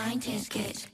Mind Ticket.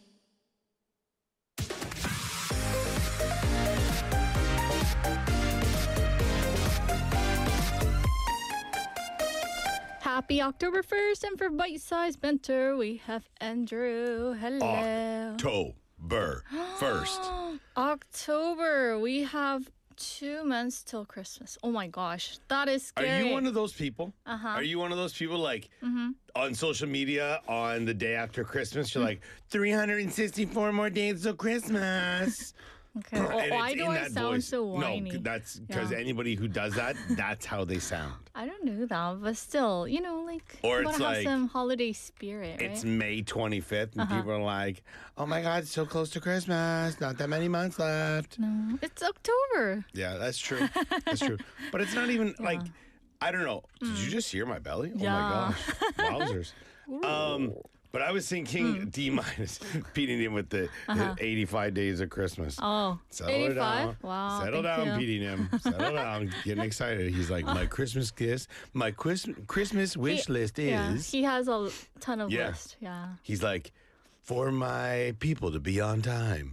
Happy October 1st, and for Bite Size Banter, we have Andrew. Hello. October 1st. October. We have 2 months till Christmas. Oh my gosh, that is scary. Are you one of those people? Uh-huh. Are you one of those people like on social media on the day after Christmas, you're like, 364 more days till Christmas. Okay. Well, And why it's do in I that sound voice. so whiny? No, that's because Yeah. anybody who does that, that's how they sound. I don't know that, but still, like, Or you it's want to have like, some holiday spirit, right? It's May 25th, and people are like, oh my God, it's so close to Christmas. Not that many months left. No, it's October. Yeah, that's true. That's true. But it's not even like, I don't know. Did you just hear my belly? Oh Yeah. my gosh. Wowzers. But I was thinking D minus beating him with the 85 days of Christmas. Oh, Settle 85? down. Wow, Settle thank down, you. beating him. Settle down. Getting excited. He's like, my Christmas kiss, my Christmas wish list Yeah, is. he has a ton of Yeah. list. Yeah. He's like, for my people to be on time.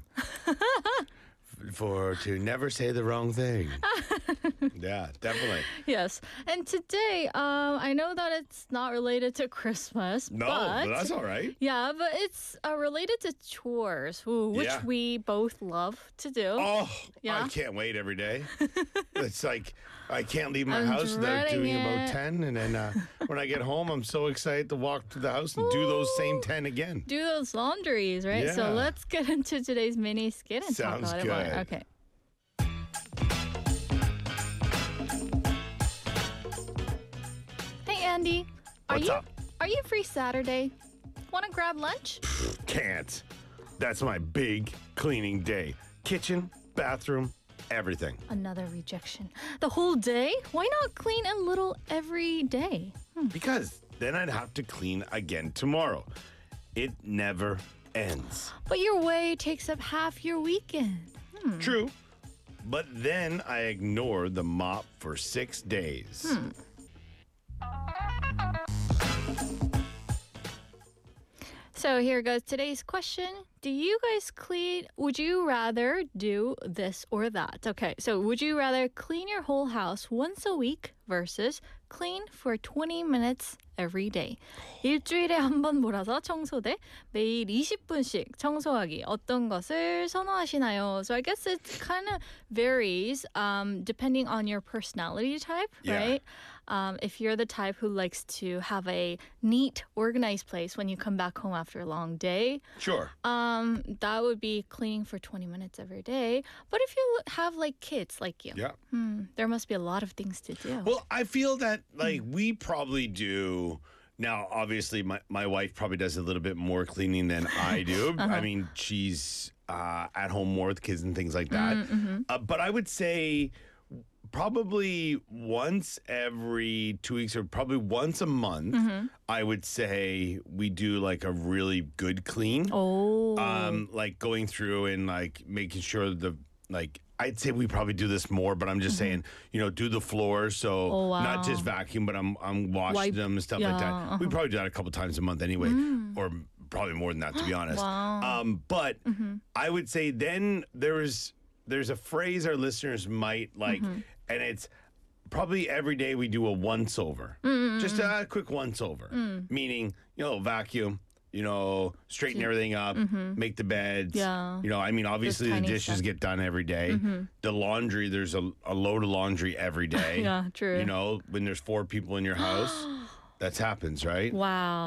To never say the wrong thing. Yeah, definitely. Yes. And today, I know that it's not related to Christmas. No, but that's all right. Yeah, but it's related to chores, which Yeah. we both love to do. Oh, Yeah. I can't wait every day. It's like I can't leave my I'm house without dreading doing about it. 10. And then when I get home, I'm so excited to walk to the house and do those same 10 again. Do those laundries, right? So Yeah. let's get into today's mini skit and Sounds talk about it more. good. Okay. Hey, Andy. What's up? Are you free Saturday? Want to grab lunch? Can't. That's my big cleaning day. Kitchen, bathroom, everything. Another rejection. The whole day? Why not clean a little every day? Because then I'd have to clean again tomorrow. It never ends. But your way takes up half your weekend. True. But then I ignore the mop for 6 days. So here goes today's question. Do you guys clean? Would you rather do this or that? Okay, so would you rather clean your whole house once a week versus clean for 20 minutes every day? 일주일에 한 번 몰아서 청소 대 매일 20분씩 청소하기. 어떤 것을 선호하시나요? So I guess it kind of varies depending on your personality type, Yeah. right? If you're the type who likes to have a neat, organized place when you come back home after a long day, Sure. that would be cleaning for 20 minutes every day. But if you have like kids like you, Yeah. there must be a lot of things to do. Well, I feel that like we probably do. Now, obviously, my wife probably does a little bit more cleaning than I do. I mean, she's at home more with kids and things like that. But I would say probably once every 2 weeks or probably once a month, I would say we do like a really good clean. Oh. Like going through and like making sure I'd say we probably do this more, but I'm just saying, do the floor. So Oh, wow. not just vacuum, but I'm washing Wipe- them and stuff like yeah, that. We probably do that a couple times a month anyway, or probably more than that, to be honest. Wow. But I would say then there's a phrase our listeners might like, and it's probably every day we do a once over, just a quick once over, meaning vacuum. Straighten everything up, make the beds. Yeah. I mean, obviously the tiny dishes stuff. get done every day. The laundry, there's a load of laundry every day. Yeah, true. When there's 4 people in your house, that happens, right? Wow.